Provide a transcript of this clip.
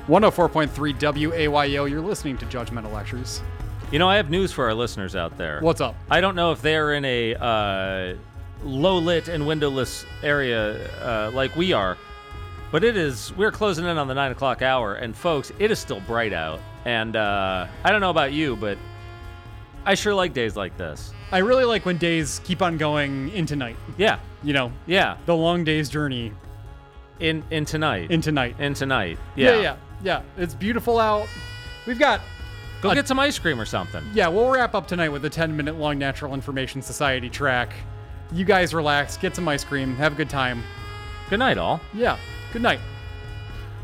104.3 WAYO, you're listening to Judgmental Lectures. You know, I have news for our listeners out there. What's up? I don't know if they're in a low-lit and windowless area like we are, but we're closing in on the 9 o'clock hour, and folks, it is still bright out. And I don't know about you, but I sure like days like this. I really like when days keep on going into night. Yeah. You know? Yeah. The long day's journey. Into night. Into night. Into night. Yeah. Yeah. It's beautiful out. We've got... Go get some ice cream or something. Yeah, we'll wrap up tonight with the 10-minute long Natural Information Society track. You guys relax, get some ice cream, have a good time. Good night, all. Yeah, good night.